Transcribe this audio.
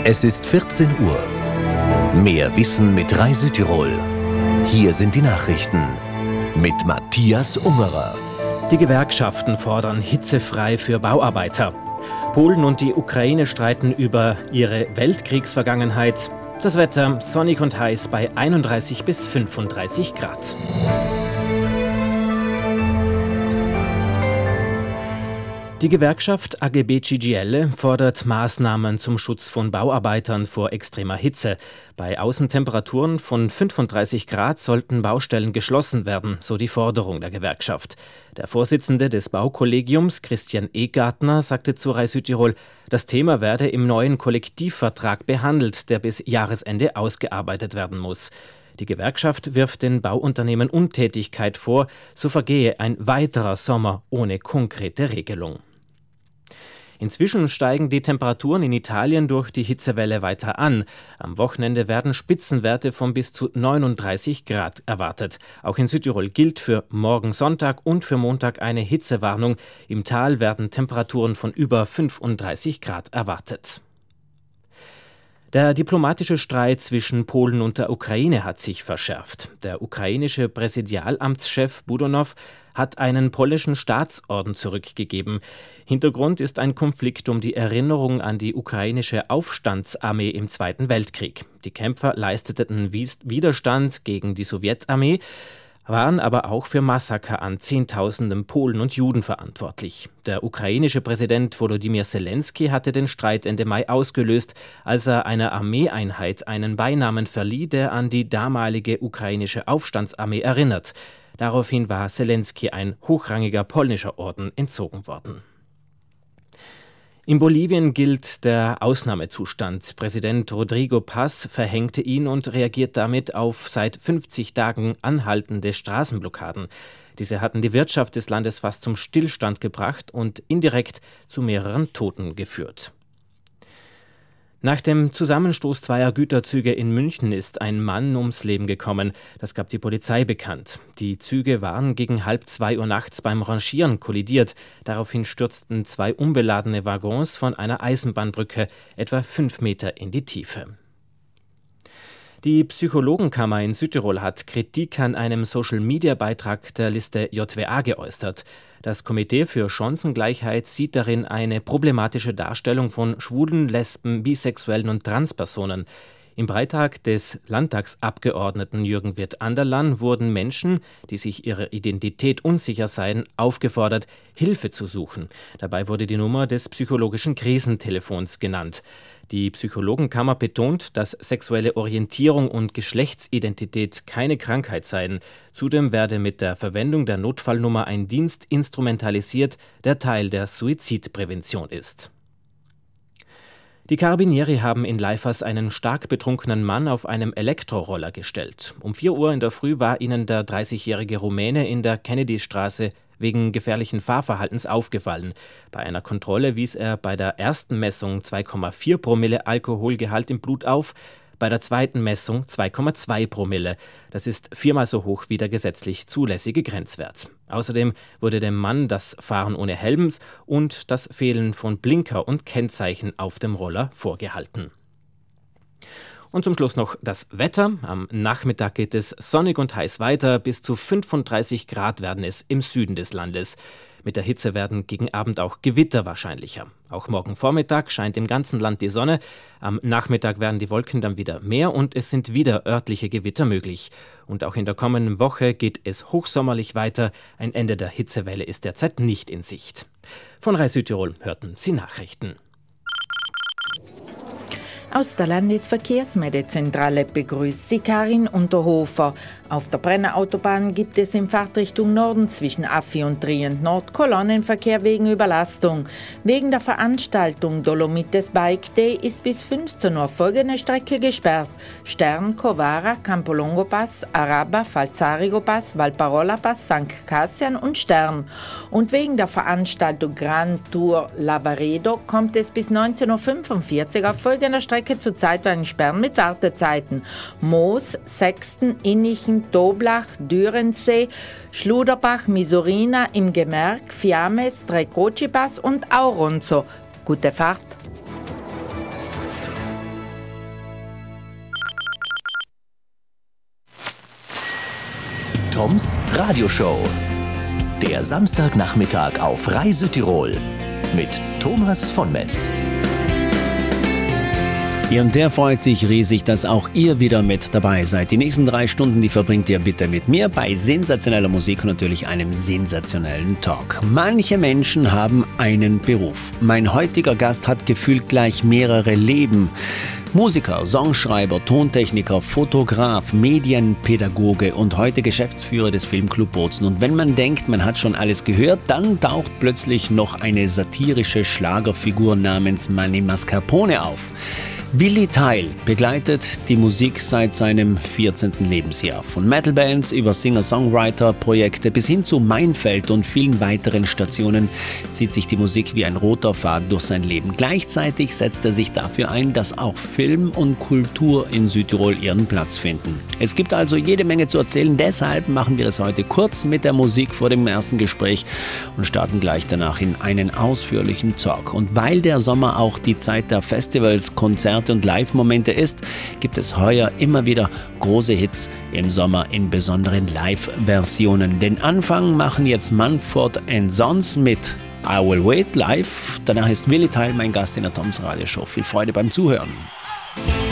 Es ist 14 Uhr. Mehr Wissen mit Rai Südtirol. Hier sind die Nachrichten mit Matthias Ungerer. Die Gewerkschaften fordern hitzefrei für Bauarbeiter. Polen und die Ukraine streiten über ihre Weltkriegsvergangenheit. Das Wetter sonnig und heiß bei 31 bis 35 Grad. Die Gewerkschaft AGB CGIL fordert Maßnahmen zum Schutz von Bauarbeitern vor extremer Hitze. Bei Außentemperaturen von 35 Grad sollten Baustellen geschlossen werden, so die Forderung der Gewerkschaft. Der Vorsitzende des Baukollegiums, Christian Egartner, sagte zu Rai Südtirol, das Thema werde im neuen Kollektivvertrag behandelt, der bis Jahresende ausgearbeitet werden muss. Die Gewerkschaft wirft den Bauunternehmen Untätigkeit vor, so vergehe ein weiterer Sommer ohne konkrete Regelung. Inzwischen steigen die Temperaturen in Italien durch die Hitzewelle weiter an. Am Wochenende werden Spitzenwerte von bis zu 39 Grad erwartet. Auch in Südtirol gilt für morgen Sonntag und für Montag eine Hitzewarnung. Im Tal werden Temperaturen von über 35 Grad erwartet. Der diplomatische Streit zwischen Polen und der Ukraine hat sich verschärft. Der ukrainische Präsidialamtschef Budonow hat einen polnischen Staatsorden zurückgegeben. Hintergrund ist ein Konflikt um die Erinnerung an die ukrainische Aufstandsarmee im Zweiten Weltkrieg. Die Kämpfer leisteten Widerstand gegen die Sowjetarmee, waren aber auch für Massaker an Zehntausenden Polen und Juden verantwortlich. Der ukrainische Präsident Volodymyr Zelensky hatte den Streit Ende Mai ausgelöst, als er einer Armeeeinheit einen Beinamen verlieh, der an die damalige ukrainische Aufstandsarmee erinnert. Daraufhin war Zelensky ein hochrangiger polnischer Orden entzogen worden. In Bolivien gilt der Ausnahmezustand. Präsident Rodrigo Paz verhängte ihn und reagiert damit auf seit 50 Tagen anhaltende Straßenblockaden. Diese hatten die Wirtschaft des Landes fast zum Stillstand gebracht und indirekt zu mehreren Toten geführt. Nach dem Zusammenstoß zweier Güterzüge in München ist ein Mann ums Leben gekommen. Das gab die Polizei bekannt. Die Züge waren gegen 1:30 Uhr nachts beim Rangieren kollidiert. Daraufhin stürzten zwei unbeladene Waggons von einer Eisenbahnbrücke etwa 5 Meter in die Tiefe. Die Psychologenkammer in Südtirol hat Kritik an einem Social-Media-Beitrag der Liste JWA geäußert. Das Komitee für Chancengleichheit sieht darin eine problematische Darstellung von Schwulen, Lesben, Bisexuellen und Transpersonen. Im Beitrag des Landtagsabgeordneten Jürgen Wirth-Anderlan wurden Menschen, die sich ihrer Identität unsicher seien, aufgefordert, Hilfe zu suchen. Dabei wurde die Nummer des psychologischen Krisentelefons genannt. Die Psychologenkammer betont, dass sexuelle Orientierung und Geschlechtsidentität keine Krankheit seien. Zudem werde mit der Verwendung der Notfallnummer ein Dienst instrumentalisiert, der Teil der Suizidprävention ist. Die Carabinieri haben in Leifers einen stark betrunkenen Mann auf einem Elektroroller gestellt. Um 4 Uhr in der Früh war ihnen der 30-jährige Rumäne in der Kennedystraße wegen gefährlichen Fahrverhaltens aufgefallen. Bei einer Kontrolle wies er bei der ersten Messung 2,4 Promille Alkoholgehalt im Blut auf, bei der zweiten Messung 2,2 Promille. Das ist 4-mal so hoch wie der gesetzlich zulässige Grenzwert. Außerdem wurde dem Mann das Fahren ohne Helms und das Fehlen von Blinker und Kennzeichen auf dem Roller vorgehalten. Und zum Schluss noch das Wetter. Am Nachmittag geht es sonnig und heiß weiter. Bis zu 35 Grad werden es im Süden des Landes. Mit der Hitze werden gegen Abend auch Gewitter wahrscheinlicher. Auch morgen Vormittag scheint im ganzen Land die Sonne. Am Nachmittag werden die Wolken dann wieder mehr und es sind wieder örtliche Gewitter möglich. Und auch in der kommenden Woche geht es hochsommerlich weiter. Ein Ende der Hitzewelle ist derzeit nicht in Sicht. Von Rai Südtirol hörten Sie Nachrichten. Aus der Landesverkehrsmeldezentrale begrüßt Sie Karin Unterhofer. Auf der Brenner Autobahn gibt es in Fahrtrichtung Norden zwischen Affi und Trient Nord Kolonnenverkehr wegen Überlastung. Wegen der Veranstaltung Dolomites Bike Day ist bis 15 Uhr folgende Strecke gesperrt: Stern, Covara, Campolongo Pass, Araba, Falzarigo Pass, Valparola Pass, St. Cassian und Stern. Und wegen der Veranstaltung Grand Tour Lavaredo kommt es bis 19:45 Uhr auf folgender Strecke zu zeitweiligen Sperren mit Wartezeiten: Moos, Sexten, Innichen, Toblach, Dürensee, Schluderbach, Misurina, im Gemerk, Fiames, Trecocipas und Auronzo. Gute Fahrt! Toms Radioshow. Der Samstagnachmittag auf Rai Südtirol mit Thomas von Metz. Ja, und der freut sich riesig, dass auch ihr wieder mit dabei seid. Die nächsten 3 Stunden, die verbringt ihr bitte mit mir bei sensationeller Musik und natürlich einem sensationellen Talk. Manche Menschen haben einen Beruf. Mein heutiger Gast hat gefühlt gleich mehrere Leben. Musiker, Songschreiber, Tontechniker, Fotograf, Medienpädagoge und heute Geschäftsführer des Filmclub Bozen. Und wenn man denkt, man hat schon alles gehört, dann taucht plötzlich noch eine satirische Schlagerfigur namens Manny Mascarpone auf. Willi Teil begleitet die Musik seit seinem 14. Lebensjahr. Von Metalbands über Singer-Songwriter-Projekte bis hin zu Meinfeld und vielen weiteren Stationen zieht sich die Musik wie ein roter Faden durch sein Leben. Gleichzeitig setzt er sich dafür ein, dass auch Film und Kultur in Südtirol ihren Platz finden. Es gibt also jede Menge zu erzählen, deshalb machen wir es heute kurz mit der Musik vor dem ersten Gespräch und starten gleich danach in einen ausführlichen Talk. Und weil der Sommer auch die Zeit der Festivals, Konzerte und Live-Momente ist, gibt es heuer immer wieder große Hits im Sommer in besonderen Live-Versionen. Den Anfang machen jetzt Mumford & Sons mit I Will Wait live. Danach ist Willi Teil mein Gast in der Toms Radioshow. Viel Freude beim Zuhören.